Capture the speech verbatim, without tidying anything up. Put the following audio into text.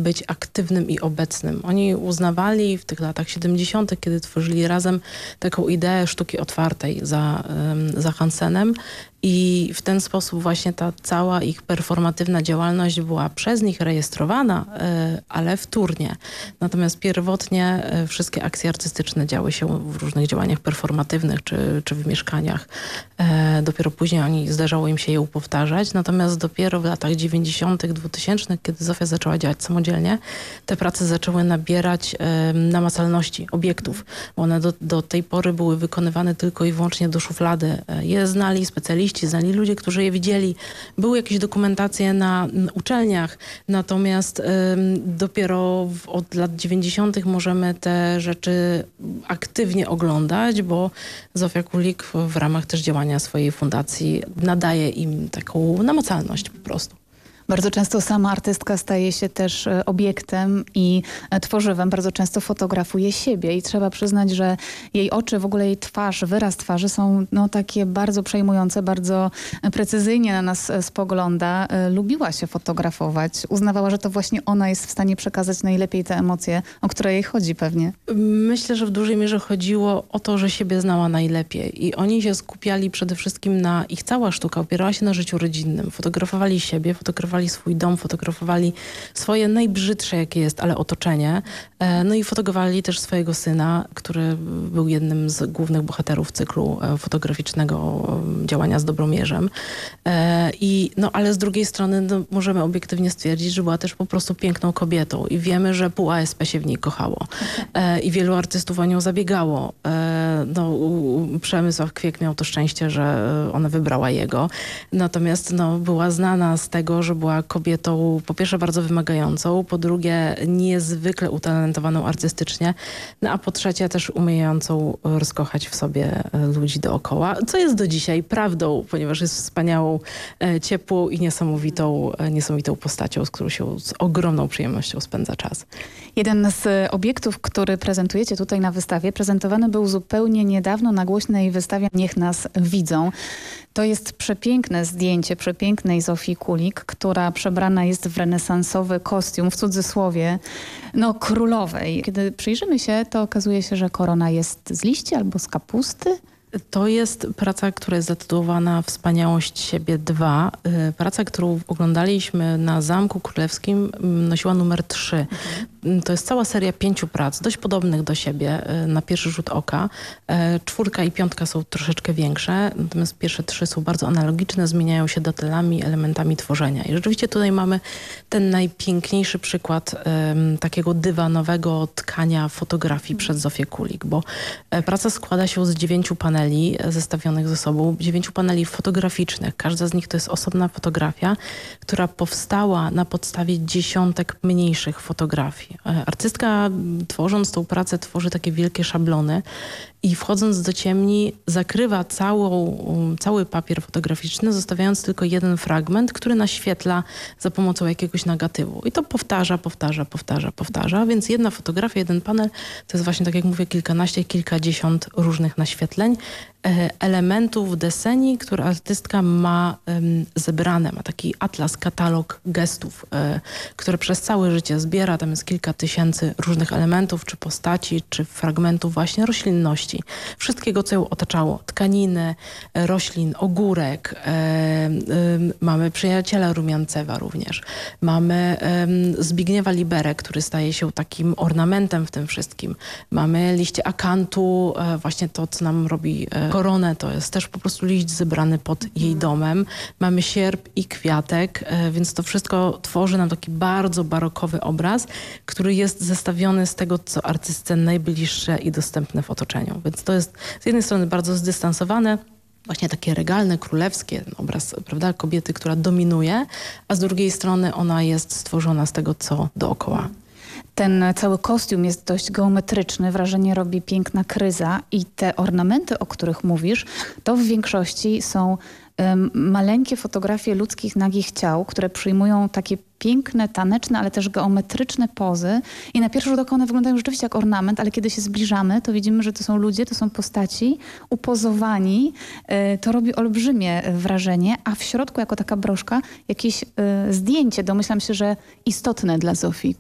być aktywnym i obecnym. Oni uznawali w tych latach siedemdziesiątych, kiedy tworzyli razem taką ideę sztuki otwartej za, za Hansenem, i w ten sposób właśnie ta cała ich performatywna działalność była przez nich rejestrowana, ale wtórnie. Natomiast pierwotnie wszystkie akcje artystyczne działy się w różnych działaniach performatywnych czy, czy w mieszkaniach. Dopiero później oni zdarzało im się je upowtarzać. Natomiast dopiero w latach dziewięćdziesiątych, dwutysięcznych, kiedy Zofia zaczęła działać samodzielnie, te prace zaczęły nabierać namacalności obiektów. Bo one do, do tej pory były wykonywane tylko i wyłącznie do szuflady. Je znali specjaliści, znali ludzie, którzy je widzieli. Były jakieś dokumentacje na uczelniach, natomiast ym, dopiero w, od lat dziewięćdziesiątych możemy te rzeczy aktywnie oglądać, bo Zofia Kulik w ramach też działania swojej fundacji nadaje im taką namacalność po prostu. Bardzo często sama artystka staje się też obiektem i tworzywem. Bardzo często fotografuje siebie i trzeba przyznać, że jej oczy, w ogóle jej twarz, wyraz twarzy są no, takie bardzo przejmujące, bardzo precyzyjnie na nas spogląda. Lubiła się fotografować. Uznawała, że to właśnie ona jest w stanie przekazać najlepiej te emocje, o które jej chodzi pewnie. Myślę, że w dużej mierze chodziło o to, że siebie znała najlepiej i oni się skupiali przede wszystkim na, ich cała sztuka opierała się na życiu rodzinnym. Fotografowali siebie, fotografowali swój dom, fotografowali swoje najbrzydsze, jakie jest, ale otoczenie. No i fotografowali też swojego syna, który był jednym z głównych bohaterów cyklu fotograficznego działania z Dobromierzem. I, no, ale z drugiej strony no, możemy obiektywnie stwierdzić, że była też po prostu piękną kobietą i wiemy, że pół A S P się w niej kochało. I wielu artystów o nią zabiegało. No, Przemysław Kwiek miał to szczęście, że ona wybrała jego. Natomiast no, była znana z tego, że była kobietą po pierwsze bardzo wymagającą, po drugie niezwykle utalentowaną artystycznie, no a po trzecie też umiejącą rozkochać w sobie ludzi dookoła, co jest do dzisiaj prawdą, ponieważ jest wspaniałą, ciepłą i niesamowitą, niesamowitą postacią, z którą się z ogromną przyjemnością spędza czas. Jeden z obiektów, który prezentujecie tutaj na wystawie, prezentowany był zupełnie niedawno na głośnej wystawie Niech nas widzą. To jest przepiękne zdjęcie przepięknej Zofii Kulik, która przebrana jest w renesansowy kostium, w cudzysłowie, no królowej. Kiedy przyjrzymy się, to okazuje się, że korona jest z liści albo z kapusty. To jest praca, która jest zatytułowana Wspaniałość siebie dwa. Praca, którą oglądaliśmy na Zamku Królewskim, nosiła numer trzy. Mhm. To jest cała seria pięciu prac, dość podobnych do siebie na pierwszy rzut oka. Czwórka i piątka są troszeczkę większe, natomiast pierwsze trzy są bardzo analogiczne, zmieniają się detалami, elementami tworzenia. I rzeczywiście tutaj mamy ten najpiękniejszy przykład um, takiego dywanowego tkania fotografii przez Zofię Kulik, bo praca składa się z dziewięciu paneli zestawionych ze sobą, dziewięciu paneli fotograficznych. Każda z nich to jest osobna fotografia, która powstała na podstawie dziesiątek mniejszych fotografii. Artystka, tworząc tą pracę, tworzy takie wielkie szablony i wchodząc do ciemni zakrywa całą, cały papier fotograficzny, zostawiając tylko jeden fragment, który naświetla za pomocą jakiegoś negatywu. I to powtarza, powtarza, powtarza, powtarza. Więc jedna fotografia, jeden panel to jest właśnie, tak jak mówię, kilkanaście, kilkadziesiąt różnych naświetleń, elementów deseni, które artystka ma um, zebrane. Ma taki atlas, katalog gestów, e, które przez całe życie zbiera. Tam jest kilka tysięcy różnych elementów, czy postaci, czy fragmentów właśnie roślinności. Wszystkiego, co ją otaczało. Tkaniny, roślin, ogórek. E, e, mamy przyjaciela Rumiancewa również. Mamy e, Zbigniewa Liberę, który staje się takim ornamentem w tym wszystkim. Mamy liście akantu, e, właśnie to, co nam robi e, koronę, to jest też po prostu liść zebrany pod jej domem. Mamy sierp i kwiatek, więc to wszystko tworzy nam taki bardzo barokowy obraz, który jest zestawiony z tego, co artystce najbliższe i dostępne w otoczeniu. Więc to jest z jednej strony bardzo zdystansowane, właśnie takie regalne, królewskie, obraz, prawda, kobiety, która dominuje, a z drugiej strony ona jest stworzona z tego, co dookoła. Ten cały kostium jest dość geometryczny, wrażenie robi piękna kryza i te ornamenty, o których mówisz, to w większości są um, maleńkie fotografie ludzkich nagich ciał, które przyjmują takie piękne, taneczne, ale też geometryczne pozy i na pierwszy rzut oka one wyglądają rzeczywiście jak ornament, ale kiedy się zbliżamy, to widzimy, że to są ludzie, to są postaci upozowani. To robi olbrzymie wrażenie, a w środku jako taka broszka jakieś zdjęcie, domyślam się, że istotne dla Zofii